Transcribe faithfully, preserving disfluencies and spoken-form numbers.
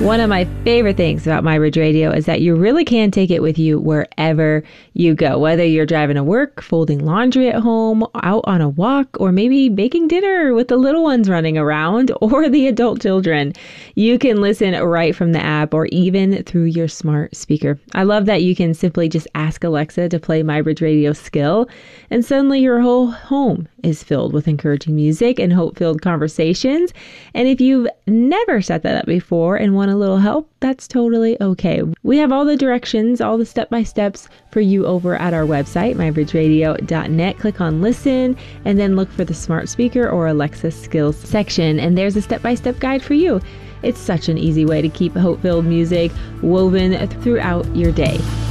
One of my favorite things about MyBridge Radio is that you really can take it with you wherever you go, whether you're driving to work, folding laundry at home, out on a walk, or maybe baking dinner with the little ones running around or the adult children. You can listen right from the app or even through your smart speaker. I love that you can simply just ask Alexa to play MyBridge Radio Skill, and suddenly your whole home is filled with encouraging music and hope-filled conversations. And if you've never set that up before and want a little help, that's totally okay. We have all the directions, all the step-by-steps for you over at our website, my bridge radio dot net. Click on listen and then look for the smart speaker or Alexa skills section, and there's a step-by-step guide for you. It's such an easy way to keep hope-filled music woven throughout your day.